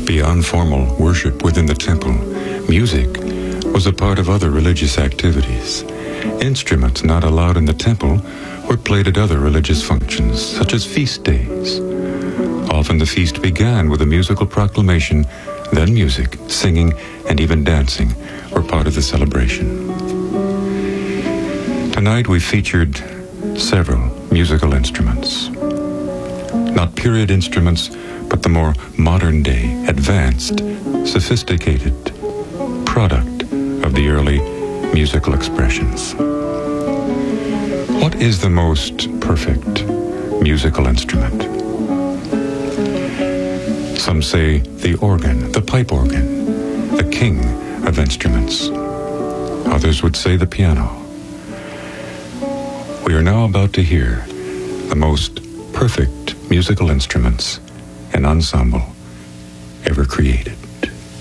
Beyond formal worship within the temple, music was a part of other religious activities. Instruments not allowed in the temple were played at other religious functions, such as feast days. Often the feast began with a musical proclamation, then music, singing, and even dancing were part of the celebration. Tonight we featured several musical instruments. Not period instruments, but the more modern-day, advanced, sophisticated product of the early musical expressions. What is the most perfect musical instrument? Some say the organ, the pipe organ, the king of instruments. Others would say the piano. We are now about to hear the most perfect musical instruments and ensemble ever created.